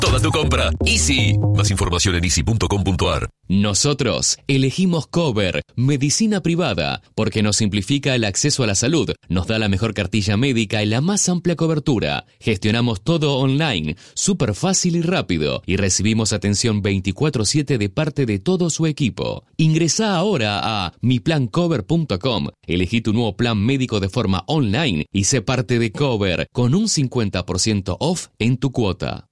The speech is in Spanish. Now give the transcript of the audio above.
toda tu compra. Easy. Más información en easy.com.ar. Nosotros elegimos Cover, medicina privada, porque nos simplifica el acceso a la salud, nos da la mejor cartilla médica y la más amplia cobertura. Gestionamos todo online, súper fácil y rápido, y recibimos atención 24/7 de parte de todo su equipo. Ingresá ahora a miplancover.com, elegí tu nuevo plan médico de forma online y sé parte de Cover, con un 50% off en tu cuota.